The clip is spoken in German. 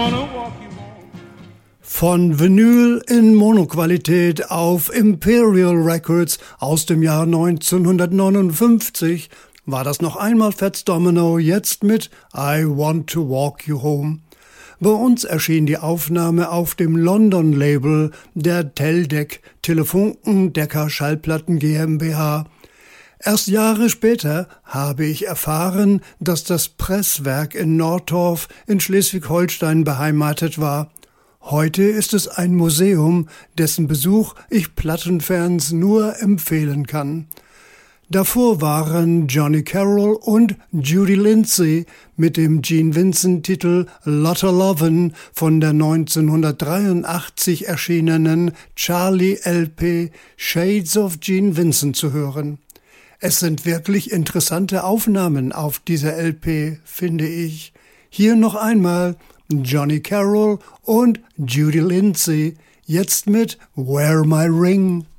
Von Vinyl in Monoqualität auf Imperial Records aus dem Jahr 1959 war das noch einmal Fats Domino, jetzt mit I Want to Walk You Home. Bei uns erschien die Aufnahme auf dem London-Label der Teldec Telefunken Decca Schallplatten GmbH. Erst Jahre später habe ich erfahren, dass das Presswerk in Nordorf in Schleswig-Holstein beheimatet war. Heute ist es ein Museum, dessen Besuch ich Plattenfans nur empfehlen kann. Davor waren Johnny Carroll und Judy Lindsay mit dem Gene Vincent-Titel Lotta Lovin' von der 1983 erschienenen Charlie LP Shades of Gene Vincent zu hören. Es sind wirklich interessante Aufnahmen auf dieser LP, finde ich. Hier noch einmal Johnny Carroll und Judy Lindsay, jetzt mit Wear My Ring.